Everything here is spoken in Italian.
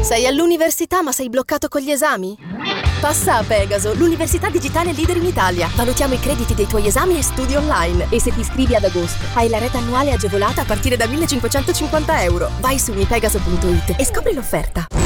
Sei all'università ma sei bloccato con gli esami? Passa a Pegaso, l'università digitale leader in Italia. Valutiamo i crediti dei tuoi esami e studi online. E se ti iscrivi ad agosto, Hai la rete annuale agevolata a partire da 1.550 euro. Vai su mipegaso.it e scopri l'offerta.